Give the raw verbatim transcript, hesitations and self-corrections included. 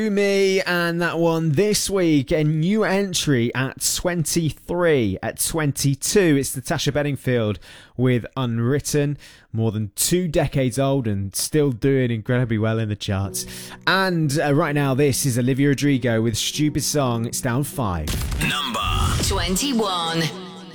Me and that one this week, a new entry at twenty-three. At twenty-two, it's Natasha Bedingfield with Unwritten, more than two decades old and still doing incredibly well in the charts. And uh, right now, this is Olivia Rodrigo with Stupid Song. It's down five. Number twenty-one.